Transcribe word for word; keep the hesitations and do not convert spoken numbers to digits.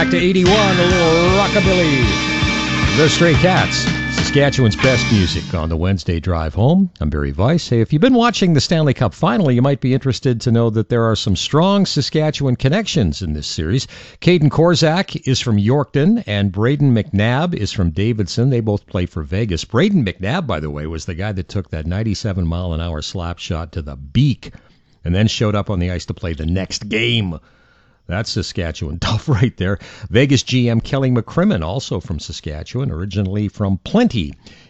Back to eighty-one, a little rockabilly. The Stray Cats, Saskatchewan's best music on the Wednesday drive home. I'm Barry Weiss. Hey, if you've been watching the Stanley Cup Final, you might be interested to know that there are some strong Saskatchewan connections in this series. Caden Korzak is from Yorkton, and Braden McNabb is from Davidson. They both play for Vegas. Braden McNabb, by the way, was the guy that took that ninety-seven mile an hour slap shot to the beak and then showed up on the ice to play the next game. That's Saskatchewan tough right there. Vegas G M Kelly McCrimmon, also from Saskatchewan, originally from Plenty